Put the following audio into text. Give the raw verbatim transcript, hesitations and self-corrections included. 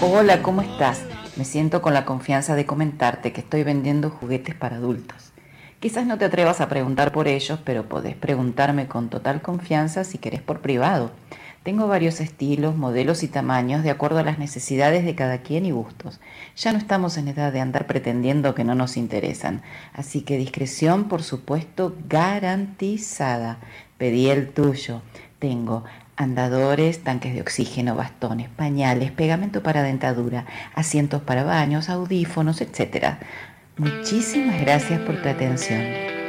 Hola, ¿cómo estás? Me siento con la confianza de comentarte que estoy vendiendo juguetes para adultos. Quizás no te atrevas a preguntar por ellos, pero podés preguntarme con total confianza si querés por privado. Tengo varios estilos, modelos y tamaños de acuerdo a las necesidades de cada quien y gustos. Ya no estamos en edad de andar pretendiendo que no nos interesan, así que discreción, por supuesto, garantizada. Pedí el tuyo. Tengo andadores, tanques de oxígeno, bastones, pañales, pegamento para dentadura, asientos para baños, audífonos, etcétera. Muchísimas gracias por tu atención.